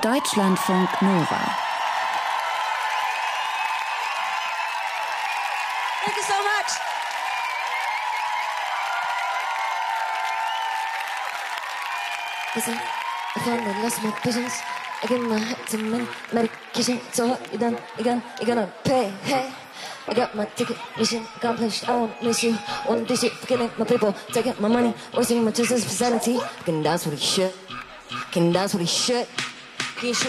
Deutschlandfunk Nova. Thank you so much. Listen, I finally lost my patience. I give my head to many medication. So what you done? You gonna pay? Hey, I got my ticket, mission accomplished. I won't miss you. Won't do shit, forgetting my people, taking my money, wasting my chances for sanity. Can dance with the shit. Can dance with the shit. Can you show